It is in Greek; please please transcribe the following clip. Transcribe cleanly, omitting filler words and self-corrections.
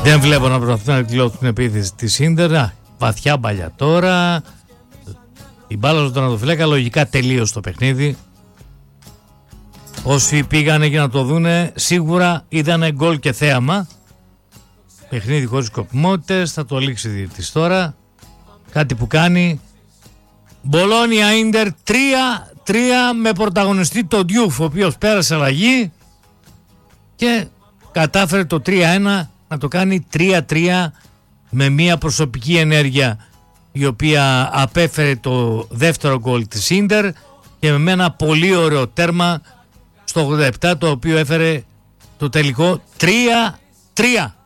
Δεν βλέπω να προσπαθούν να εκδηλώσουν την επίθεση της Ίντερ. Βαθιά μπαλιά τώρα. Η μπάλα στον τερματοφύλακα λογικά τελείωσε το παιχνίδι. Όσοι πήγανε για να το δούνε σίγουρα είδανε γκολ και θέαμα. Παιχνίδι χωρίς σκοπιμότητες. Θα το λήξει διαιτητής τώρα. Κάτι που κάνει. Μπολόνια Ίντερ 3-3 με πρωταγωνιστή τον Ντιούφ, ο οποίος πέρασε αλλαγή και κατάφερε το 3-1 να το κάνει 3-3 με μια προσωπική ενέργεια η οποία απέφερε το δεύτερο γκολ της Ίντερ και με ένα πολύ ωραίο τέρμα στο 87, το οποίο έφερε το τελικό 3-3.